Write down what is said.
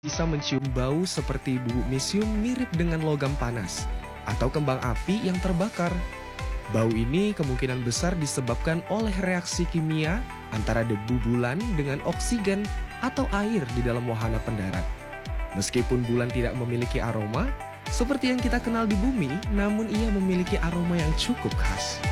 bisa mencium bau seperti bubuk mesium mirip dengan logam panas atau kembang api yang terbakar. Bau ini kemungkinan besar disebabkan oleh reaksi kimia antara debu bulan dengan oksigen atau air di dalam wahana pendarat. Meskipun bulan tidak memiliki aroma seperti yang kita kenal di bumi, namun ia memiliki aroma yang cukup khas.